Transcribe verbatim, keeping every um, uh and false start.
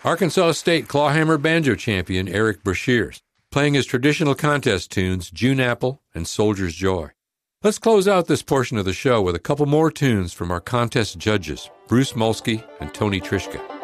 Arkansas State clawhammer banjo champion Eric Brashears, playing his traditional contest tunes June Apple and Soldier's Joy. Let's close out this portion of the show with a couple more tunes from our contest judges, Bruce Molsky and Tony Trischka.